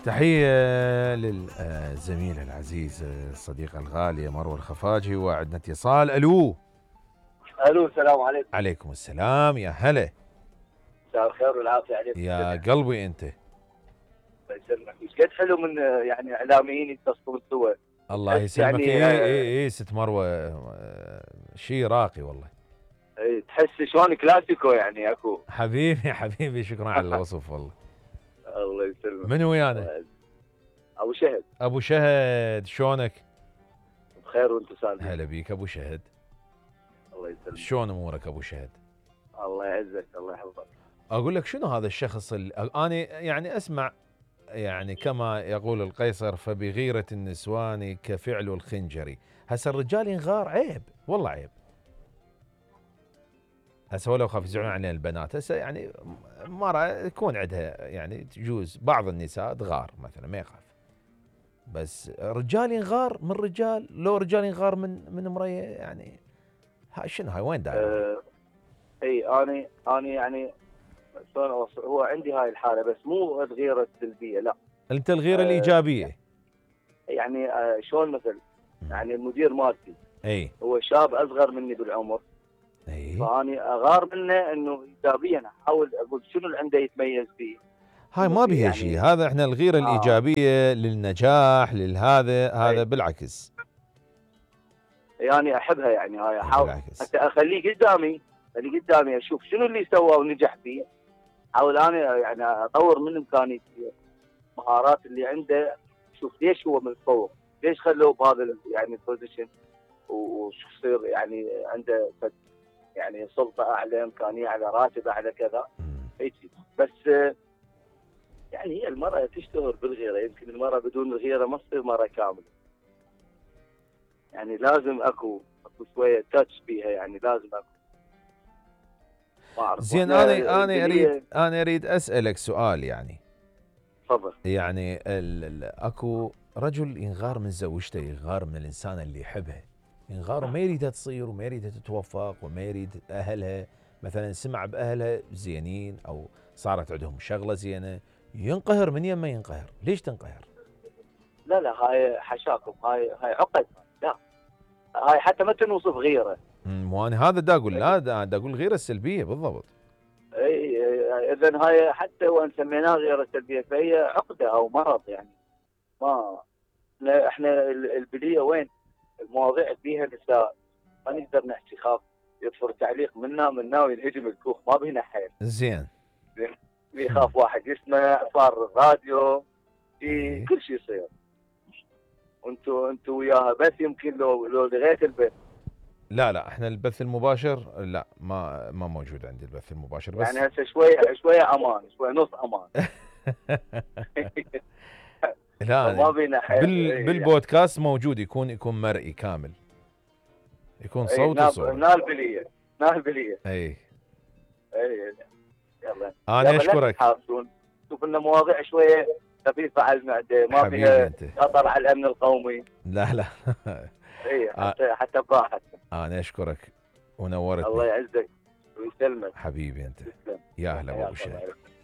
تحية للزميل العزيز الصديق الغالي مروة الخفاجي، وعندنا اتصال. الو السلام عليكم. عليكم السلام، يا هلا. مساء الخير والعافيه عليكم يا قلبي انت. الله يسلمك. ايش قد حلو من يعني اعلاميين يتصلون سوا. الله يسلمك. يعني ايه ست مروة، شيء راقي والله. تحس شلون كلاسيكو يعني اكو. حبيبي حبيبي، شكرا على الوصف والله. الله يسلمك. من ويانا؟ ابو شهد. ابو شهد، شلونك؟ بخير وانت سالم. هلا بيك ابو شهد. الله يسلمك. شلون امورك ابو شهد؟ الله يعزك الله يحفظك. اقول لك شنو هذا الشخص اللي انا يعني اسمع، يعني كما يقول القيصر فبغيرة النسوان كفعل الخنجري. هسه الرجال ينغار، عيب والله عيب. هسه ولو خاف يزعلون علينا البنات، هسه يعني مرة يكون عندها يعني تجوز بعض النساء تغار مثلا ما يخاف، بس رجال ينغار من رجال، لو رجال ينغار من امرية، يعني هاي شنو هاي وين داير؟ اي انا يعني شلون اوصل، هو عندي هاي الحاله بس مو الغيره السلبيه لا. انت الغيرة الايجابية. يعني شلون مثل يعني المدير مالتي اي هو شاب اصغر مني بالعمر، اي فاني اغار منه انه ايجابيا احاول اقول شنو اللي عنده يتميز فيه. هاي ما بيها يعني شيء، هذا احنا الغيرة الإيجابية للنجاح هذا بالعكس. يعني احبها يعني هاي احاول بالعكس. حتى اخليه قدامي اشوف شنو اللي سوى ونجح فيه، احاول انا يعني اطور من امكانياتي المهارات اللي عنده، شوف ليش هو متفوق، ليش خلوه بهذا يعني البوزيشن، وشو يصير يعني عنده يعني سلطه اعلى، امكانيه اعلى، راتب اعلى كذا هيك. بس يعني هي المرأة تشتهر بالغيرة، يمكن المرأة بدون الغيرة ما تصير مرأة كاملة. يعني لازم اكو شوية تاتش بيها، يعني لازم اكو. ما اعرف. زين انا اريد اسالك سؤال يعني. تفضل. يعني اكو رجل ينغار من زوجته، ينغار من الانسانه اللي يحبها، ينغار وما يريدها تصير وما يريدها تتوفق وما يريد اهلها، مثلا سمع باهلها زينين او صارت عندهم شغله زينه، ينقهر. من يما ينقهر، ليش تنقهر؟ لا هاي حشاكم، هاي عقد. لا هاي حتى ما تنوصف غيرة. وانا هذا دا اقول، لا دا اقول الغيره السلبيه بالضبط. اي اذا هاي حتى وان سميناها غيرة سلبية فهي عقدة او مرض يعني. ما احنا البلية وين المواضيع فيها نساء ما نقدر نحكي، خاف يدخل تعليق منا وينهدم الكوخ، ما بينا حيل. زين. يخاف واحد يسمع، صار الراديو في كل شيء يصير. انتوا وياها بس يمكن لو لغيت البث. لا احنا البث المباشر لا، ما موجود عندي البث المباشر، بس يعني هسه شويه امان، شويه نص امان. لا ما بينا حيل. بالبودكاست موجود، يكون مرئي كامل، يكون صوت وصورة. نال بليه. اي يلا انا اشكرك. شوف لنا مواضيع شويه خفيفه على المعده، ما فيها خطر على الامن القومي. لا اي حتى براحتك. انا اشكرك ونورتني. الله يعزك ويسلمك حبيبي انت. يا اهلا ابو شهد.